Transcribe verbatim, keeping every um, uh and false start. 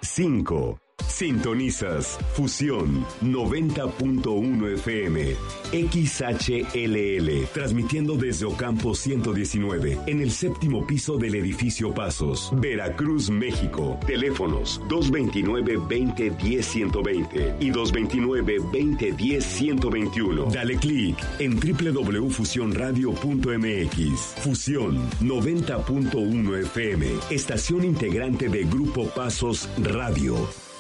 cinco. Sintonizas Fusión noventa punto uno F M, X H L L, transmitiendo desde Ocampo ciento diecinueve, en el séptimo piso del edificio Pasos, Veracruz, México. Teléfonos dos veintinueve, veinte, diez, ciento veinte y dos veintinueve, veinte, diez, ciento veintiuno. Dale clic en doble u doble u doble u punto fusión radio punto m x. Fusión noventa punto uno F M, estación integrante de Grupo Pasos Radio.